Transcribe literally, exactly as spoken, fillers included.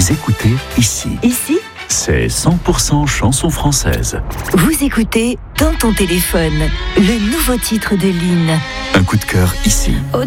Vous écoutez ici. Ici, c'est cent pour cent chanson française. vous écoutez Dans ton téléphone, le nouveau titre de Lynn. Un coup de cœur ici. Au